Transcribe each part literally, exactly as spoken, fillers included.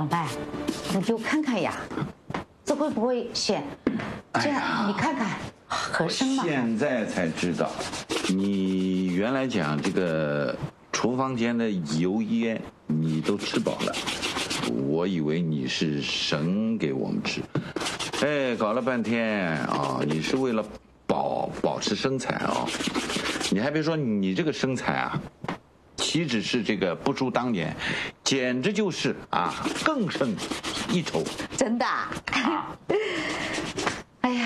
长白，你就看看呀，这会不会显？这样你看看合身吗？ 现在才知道，你原来讲这个厨房间的油烟你都吃饱了，我以为你是省给我们吃。哎，搞了半天啊，你是为了保保持身材啊！你还别说，你这个身材啊，岂止是这个不输当年，简直就是啊，更胜一筹。 真的？哎呀，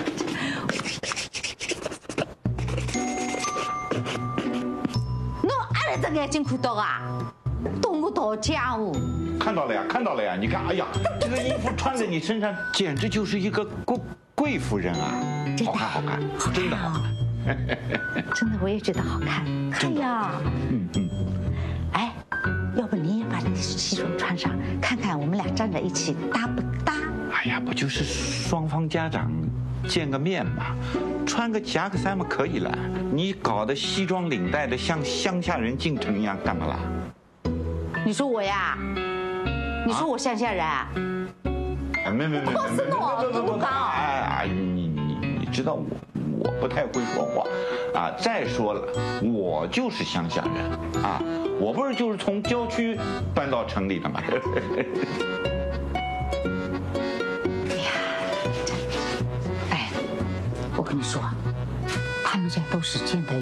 侬阿拉只眼睛看到啊，懂不懂家务？ 看到了呀，看到了呀！你看，哎呀，这个衣服穿在你身上，简直就是一个贵贵夫人啊！好看，好看，真的好看。 真的，我也觉得好看。看呀， 嗯嗯。 哎，要不你也把你的西装穿上，看看我们俩站在一起搭不搭？ 哎呀，不就是双方家长见个面嘛，穿个夹克衫嘛可以了。你搞得西装领带的像乡下人进城一样，干嘛啦？ 你说我呀？你说我乡下人？ 哎，没没没没， 我是我，不搞。 哎哎，你你你知道我我不太会说话啊。再说了，我就是乡下人啊，我不是就是从郊区搬到城里的嘛。 哎呀，哎，我跟你说，他们家都是见得